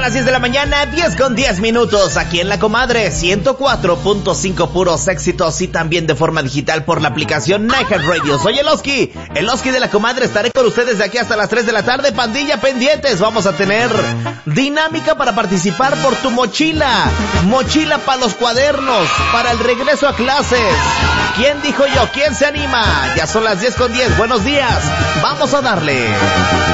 las 10 de la mañana, 10:10 aquí en La Comadre, 104.5 puros éxitos y también de forma digital por la aplicación iHeartRadio. Soy el Oski de La Comadre, estaré con ustedes de aquí hasta las 3 de la tarde. Pandilla, pendientes, vamos a tener dinámica para participar por tu mochila para los cuadernos, para el regreso a clases. ¿Quién dijo yo? ¿Quién se anima? Ya son las 10:10, buenos días, vamos a darle.